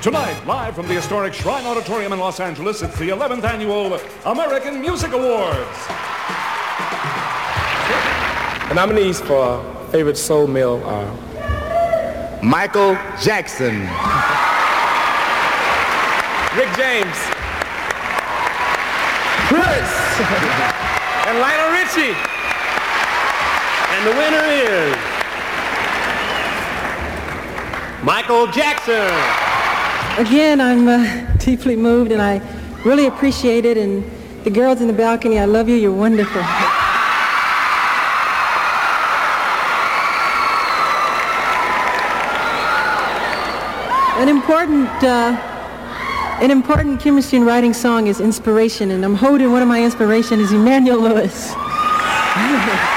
Tonight, live from the historic Shrine Auditorium in Los Angeles, it's the 11th Annual American Music Awards. The nominees for favorite soul male are Michael Jackson, Rick James, Prince, and Lionel Richie. And the winner is Michael Jackson. Again, I'm deeply moved, and I really appreciate it. And the girls in the balcony, I love you. You're wonderful. An important chemistry and writing song is inspiration, and I'm holding one of my inspirations is Emmanuel Lewis.